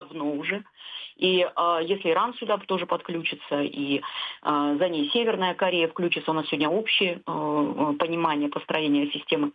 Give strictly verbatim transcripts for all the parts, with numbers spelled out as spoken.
давно уже. И э, если Иран сюда тоже подключится, и э, за ней Северная Корея включится, у нас сегодня общее э, понимание построения системы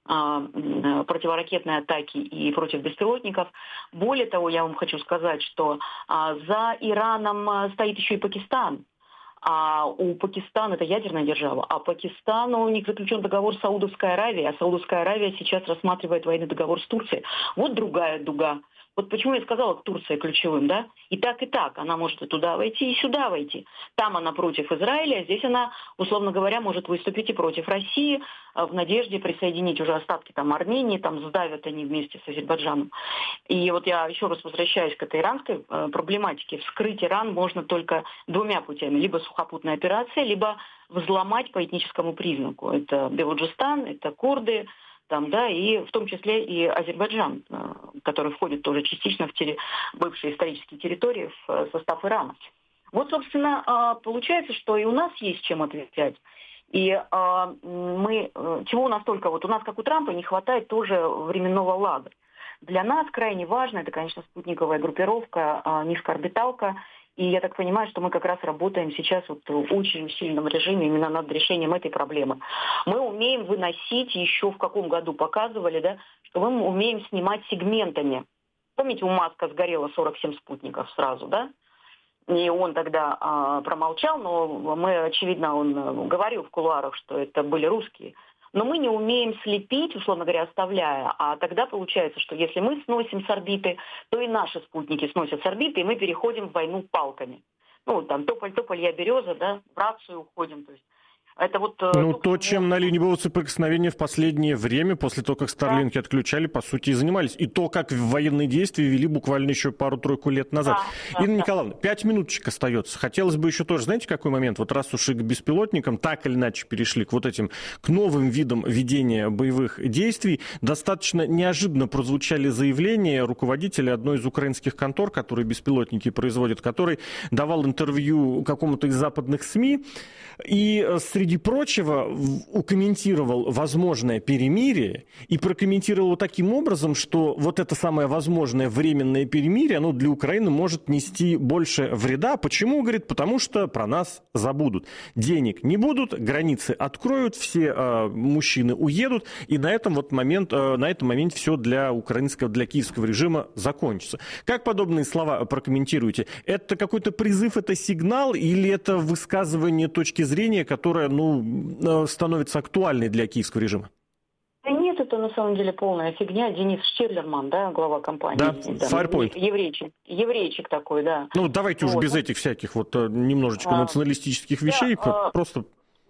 э, противоракетной атаки и против беспилотников. Более того, я вам хочу сказать, что э, за Ираном стоит еще и Пакистан. А у Пакистана, это ядерная держава, а Пакистану у них заключен договор с Саудовской Аравией, а Саудовская Аравия сейчас рассматривает военный договор с Турцией. Вот другая дуга. Вот почему я сказала, Турция ключевым, да? И так, и так. Она может и туда войти, и сюда войти. Там она против Израиля, а здесь она, условно говоря, может выступить и против России в надежде присоединить уже остатки там Армении, там сдавят они вместе с Азербайджаном. И вот я еще раз возвращаюсь к этой иранской э, проблематике. Вскрыть Иран можно только двумя путями. Либо сухопутная операция, либо взломать по этническому признаку. Это Белуджистан, это курды, там, да, и в том числе и Азербайджан, который входит тоже частично в те бывшие исторические территории в состав Ирана. Вот, собственно, получается, что и у нас есть чем отвечать. И мы, чего у нас только, вот у нас, как у Трампа, не хватает тоже временного лага. Для нас крайне важно, это, конечно, спутниковая группировка, низкоорбиталка. И я так понимаю, что мы как раз работаем сейчас вот в очень усиленном режиме именно над решением этой проблемы. Мы умеем выносить, еще в каком году показывали, да, что мы умеем снимать сегментами. Помните, у Маска сгорело сорок семь спутников сразу, да? И он тогда а, промолчал, но мы, очевидно, он говорил в кулуарах, что это были русские. Но мы не умеем слепить, условно говоря, оставляя. А тогда получается, что если мы сносим с орбиты, то и наши спутники сносят с орбиты, и мы переходим в войну палками. Ну, там, тополь-тополь, я береза, да, в рацию уходим, то есть. Это вот, ну, то, чем на линии боевого соприкосновения в последнее время, после того, как Старлинки да. отключали, по сути, и занимались. И то, как военные действия вели буквально еще пару-тройку лет назад. Да, Инна да, Николаевна, да. пять минуточек остается. Хотелось бы еще тоже, знаете, какой момент? Вот раз уж и к беспилотникам так или иначе перешли к вот этим, к новым видам ведения боевых действий, достаточно неожиданно прозвучали заявления руководителя одной из украинских контор, которые беспилотники производят, который давал интервью какому-то из западных СМИ, и среди прочего укомментировал возможное перемирие и прокомментировал таким образом, что вот это самое возможное временное перемирие, оно для Украины может нести больше вреда. Почему, говорит? Потому что про нас забудут. Денег не будут, границы откроют, все э, мужчины уедут, и на этом вот момент, э, на этом моменте все для украинского, для киевского режима закончится. Как подобные слова прокомментируете? Это какой-то призыв, это сигнал или это высказывание точки зрения, которая, ну, становится актуальной для киевского режима? Нет, это на самом деле полная фигня. Денис Штирлерман, да, глава компании. Да, да, Firepoint. Еврейчик, еврейчик такой, да. Ну, давайте вот. Уж без этих всяких вот немножечко а, националистических вещей, да, просто...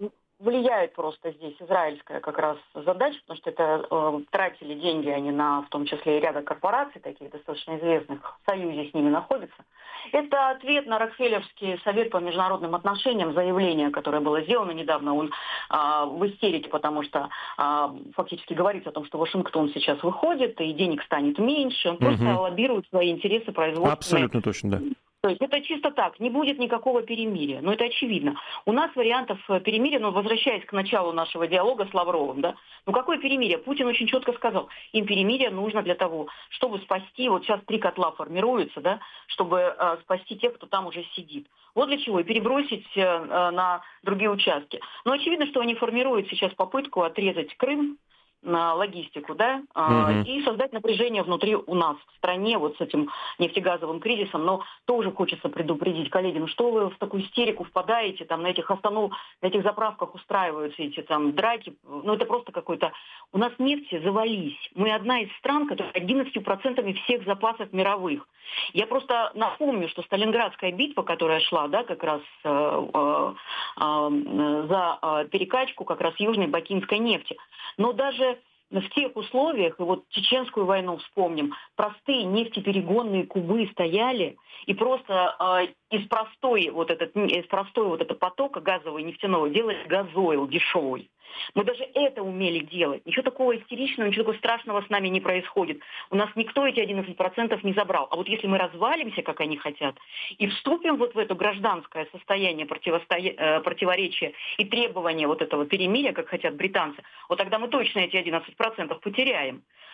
Влияет просто здесь израильская как раз задача, потому что это э, тратили деньги они на, в том числе и ряда корпораций, таких достаточно известных, в союзе с ними находятся. Это ответ на Рокфеллерский совет по международным отношениям, заявление, которое было сделано недавно, он э, в истерике, потому что э, фактически говорится о том, что Вашингтон сейчас выходит, и денег станет меньше, он угу. просто лоббирует свои интересы производственные. Абсолютно точно, да. То есть это чисто так, не будет никакого перемирия, но это очевидно. У нас вариантов перемирия, но возвращаясь к началу нашего диалога с Лавровым, да, ну какое перемирие? Путин очень четко сказал, им перемирие нужно для того, чтобы спасти, вот сейчас три котла формируются, да, чтобы э, спасти тех, кто там уже сидит. Вот для чего, и перебросить э, на другие участки. Но очевидно, что они формируют сейчас попытку отрезать Крым, на логистику, да, uh-huh. и создать напряжение внутри у нас в стране вот с этим нефтегазовым кризисом. Но тоже хочется предупредить, коллеги, ну что вы в такую истерику впадаете, там на этих останов, на этих заправках устраиваются эти там драки, ну это просто какой-то... У нас нефти завались. Мы одна из стран, которая одиннадцать процентов всех запасов мировых. Я просто напомню, что Сталинградская битва, которая шла, да, как раз э, э, э, за э, перекачку как раз южной бакинской нефти. Но даже в тех условиях, и вот Чеченскую войну вспомним, простые нефтеперегонные кубы стояли, и просто э, из простой вот этот, из простой вот этого потока газового и нефтяного делали газойл дешевый. Мы даже это умели делать. Ничего такого истеричного, ничего такого страшного с нами не происходит. У нас никто эти одиннадцать процентов не забрал. А вот если мы развалимся, как они хотят, и вступим вот в это гражданское состояние противостоя... противоречия и требования вот этого перемирия, как хотят британцы, вот тогда мы точно эти одиннадцать процентов потеряем.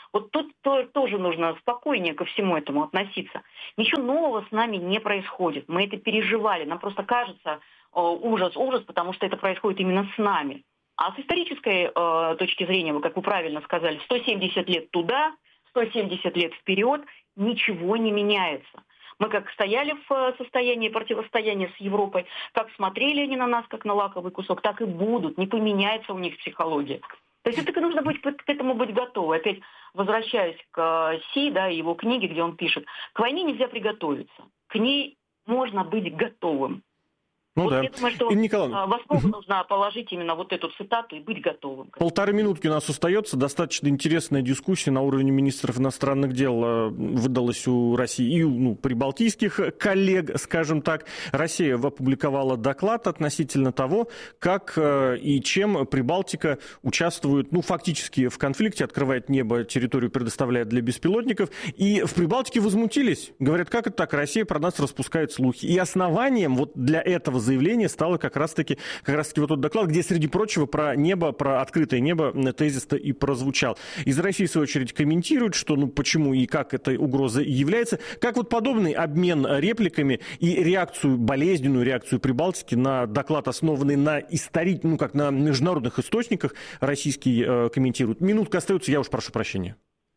Вот тут тоже нужно спокойнее ко всему этому относиться. Ничего нового с нами не происходит. Мы это переживали. Нам просто кажется ужас, ужас, потому что это происходит именно с нами. А с исторической э, точки зрения, вы, как вы правильно сказали, сто семьдесят лет туда, сто семьдесят лет вперед, ничего не меняется. Мы как стояли в состоянии противостояния с Европой, как смотрели они на нас, как на лаковый кусок, так и будут. Не поменяется у них психология. То есть это нужно быть, к этому быть готовы. Опять возвращаясь к Си, да, его книге, где он пишет, к войне нельзя приготовиться, к ней можно быть готовым. Ну вот да. Я думаю, что в основу нужно положить именно вот эту цитату и быть готовым. Полторы минутки у нас остается. Достаточно интересная дискуссия на уровне министров иностранных дел выдалась у России и у ну, прибалтийских коллег, скажем так. Россия опубликовала доклад относительно того, как и чем Прибалтика участвует, ну, фактически в конфликте, открывает небо, территорию предоставляет для беспилотников. И в Прибалтике возмутились. Говорят, как это так? Россия про нас распускает слухи. И основанием вот для этого заявление стало как раз-таки, как раз-таки вот тот доклад, где, среди прочего, про небо, про открытое небо тезис-то и прозвучал. Из России, в свою очередь, комментируют, что, ну, почему и как эта угроза является. Как вот подобный обмен репликами и реакцию, болезненную реакцию Прибалтики на доклад, основанный на истори... ну, как на международных источниках, российский э, комментируют. Минутка остается, я уж прошу прощения.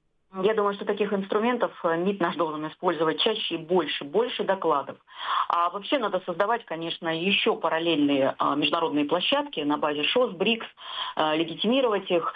Я думаю, что таких инструментов МИД наш должен использовать чаще и больше, больше докладов. А вообще надо создавать, конечно, еще параллельные а, международные площадки на базе ШОС, БРИКС, а, легитимировать их,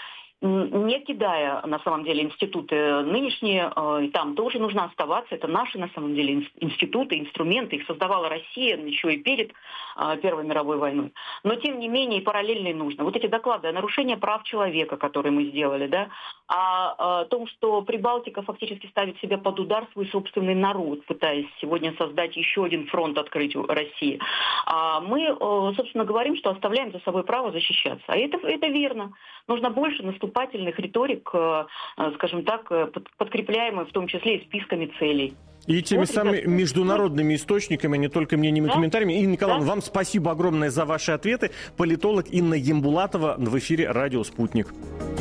не кидая, на самом деле, институты нынешние, и там тоже нужно оставаться. Это наши, на самом деле, институты, инструменты. Их создавала Россия еще и перед Первой мировой войной. Но, тем не менее, и параллельно и нужно. Вот эти доклады о нарушении прав человека, которые мы сделали, да, о, о том, что Прибалтика фактически ставит себя под удар свой собственный народ, пытаясь сегодня создать еще один фронт открыть России. А мы, собственно, говорим, что оставляем за собой право защищаться. А это, это верно. Нужно больше наступательных риторик, скажем так, подкрепляемых в том числе и списками целей. И теми вот, самыми ребята, международными источниками, а не только мнениями и да? комментариями. Инна Николаевна, да? вам спасибо огромное за ваши ответы. Политолог Инна Ембулатова в эфире «Радио Спутник».